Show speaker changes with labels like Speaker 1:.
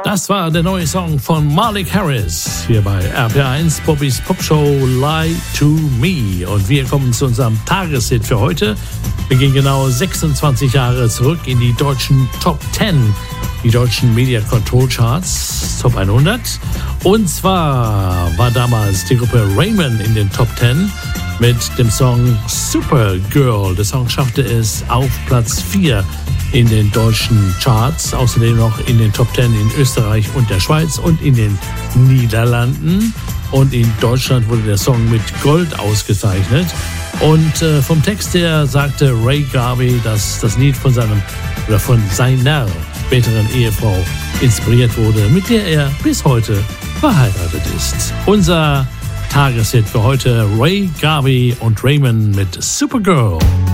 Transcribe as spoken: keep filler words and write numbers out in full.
Speaker 1: Das war der neue Song von Malik Harris hier bei R P R eins, Bobbys Popshow Lie to Me. Und wir kommen zu unserem Tageshit für heute. Wir gehen genau sechsundzwanzig Jahre zurück in die deutschen Top zehn, die deutschen Media Control Charts, Top hundert. Und zwar war damals die Gruppe Raymond in den Top zehn mit dem Song Supergirl. Der Song schaffte es auf Platz vier in den deutschen Charts, außerdem noch in den Top zehn in Österreich und der Schweiz und in den Niederlanden. Und in Deutschland wurde der Song mit Gold ausgezeichnet. Und äh, vom Text her sagte Ray Garvey, dass das Lied von seinem oder von seiner späteren Ehefrau inspiriert wurde, mit der er bis heute verheiratet ist. Unser Tageshit für heute: Ray Garvey und Raymond mit Supergirl.